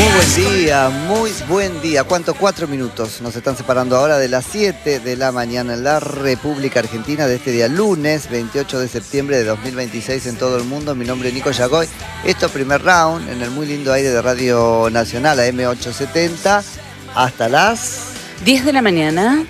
Muy buen día. ¿Cuánto? 4 minutos. Nos están separando ahora de las 7 de la mañana en la República Argentina de este día lunes 28 de septiembre de 2026 en todo el mundo. Mi nombre es Nico Yagoy. Esto es Primer Round en el muy lindo aire de Radio Nacional AM870 hasta las 10 de la mañana.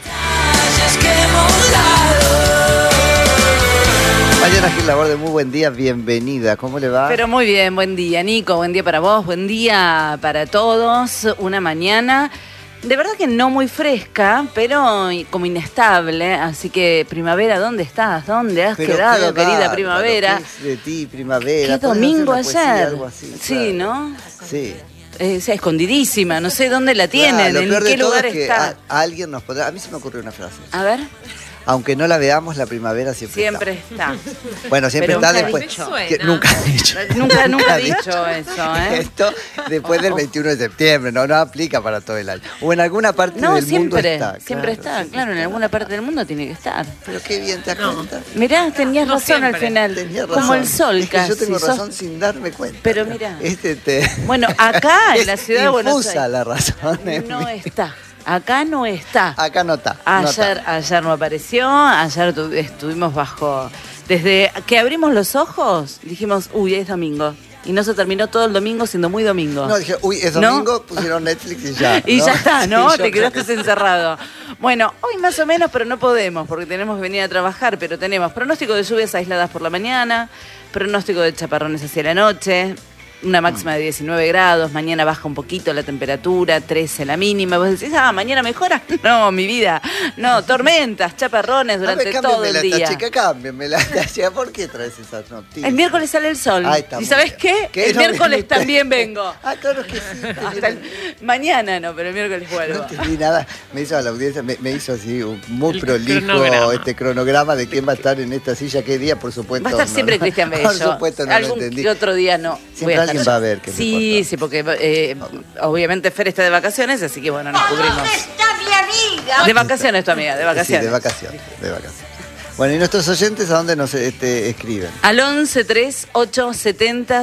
Mariana Gil Laborde, muy buen día, bienvenida. ¿Cómo le va? Pero muy bien, buen día, Nico, buen día para vos, buen día para todos. Una mañana, de verdad que no muy fresca, pero como inestable. Así que, primavera, ¿dónde estás? ¿Dónde has quedado, querida primavera? ¿Qué es de ti, primavera? ¿Qué domingo ayer? Algo así, sí, claro. ¿no? Sí. Sea escondidísima, no sé dónde la tienen, Claro, en qué lugar es que está. Alguien nos podrá... A mí se me ocurrió una frase. A ver. Aunque no la veamos, la primavera siempre está. Bueno, siempre Pero está nunca después. dicho. Nunca he dicho. Nunca he dicho eso, ¿eh? Esto después del 21 de septiembre, no aplica para todo el año. O en alguna parte del mundo está. Siempre está, claro, en alguna parte del mundo tiene que estar. Pero qué bien te das cuenta. Mirá, tenías razón al final. Como el sol, es que casi. Yo tengo razón sin darme cuenta. Pero mirá. Bueno, acá en la ciudad de Buenos Aires. La razón no está. Acá no está. Acá no está. Ayer no apareció, ayer estuvimos bajo... Desde que abrimos los ojos, dijimos, uy, es domingo. Y no se terminó todo el domingo siendo muy domingo. No, dije, uy, es domingo, pusieron Netflix y ya. Y ya está, ¿no? Sí, te quedaste encerrado. Bueno, hoy más o menos, pero no podemos, porque tenemos que venir a trabajar, pero tenemos pronóstico de lluvias aisladas por la mañana, pronóstico de chaparrones hacia la noche, una máxima de 19 grados, mañana baja un poquito la temperatura, 13 la mínima. Vos decís, mañana mejora. No, mi vida. No, tormentas, chaparrones durante todo el día. Chica, cámbienmela. ¿Por qué traes esas noticias? El miércoles sale el sol. ¿Y sabés qué? El miércoles también vengo. Claro que sí. Mañana no, pero el miércoles vuelvo. No entendí nada. Me hizo a la audiencia, me hizo así un muy prolijo cronograma de quién va a estar en esta silla, qué día, por supuesto. Va a estar siempre Cristian Bello. Por supuesto, no lo entendí. Otro día no. Siempre alguien va a ver qué sí, porque obviamente Fer está de vacaciones, así que bueno, nos cubrimos. ¿Dónde está mi amiga? De vacaciones tu amiga, de vacaciones. Sí, de vacaciones. Bueno, ¿y nuestros oyentes a dónde nos escriben? Al 11 38 70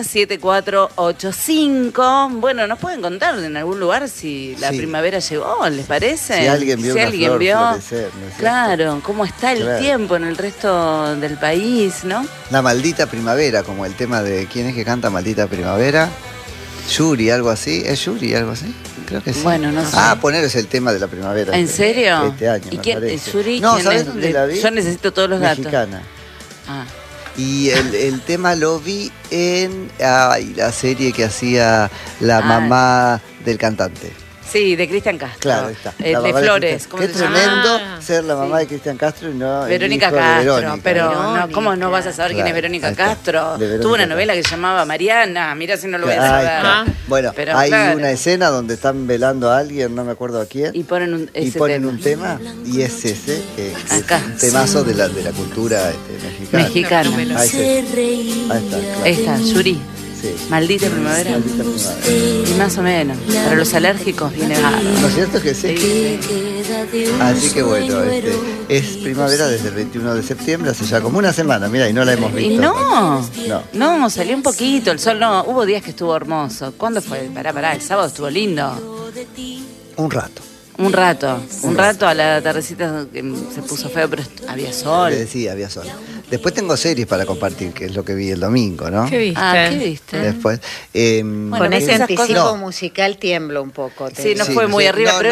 7485. Bueno, nos pueden contar en algún lugar si la primavera llegó, ¿les parece? Si alguien vio una flor florecer, ¿no es cierto? Claro, cómo está el tiempo en el resto del país, ¿no? La maldita primavera, como el tema de ¿quién es que canta Maldita Primavera? Yuri, algo así. ¿Es Yuri, algo así? Creo que sí. Bueno, no sé. Poner es el tema de la primavera. ¿En serio? Este año, ¿Y quién es Yuri? No, ¿sabes dónde la vi? Yo necesito todos los datos. Mexicana. Y el tema lo vi en la serie que hacía la mamá del cantante. Sí, de Cristian Castro. Claro, está. De Flores. Qué tremendo ser la mamá de Cristian Castro y no Verónica Castro. Pero ¿cómo no vas a saber quién es Verónica Castro? Tuvo una novela que se llamaba Mariana. Mirá si no lo voy a saber. Bueno, hay una escena donde están velando a alguien, no me acuerdo a quién. Y ponen un tema. Y es ese, que es un temazo de la cultura mexicana. Ahí está. Ahí está, Yuri. Sí. Maldita primavera. Y más o menos. Para los alérgicos viene bárbaro. ¿No es cierto que sí? Así que bueno, es primavera desde el 21 de septiembre, hace ya como una semana, mira, y no la hemos visto. Y no, salió un poquito, el sol no, hubo días que estuvo hermoso. ¿Cuándo fue? Pará, el sábado estuvo lindo. Un rato. Un rato a la tardecita que se puso feo, pero había sol. Sí, había sol. Después tengo series para compartir, que es lo que vi el domingo, ¿no? ¿Qué viste? ¿Qué viste? Después. Con ese anticipo musical tiemblo un poco. Sí, no fue muy arriba, pero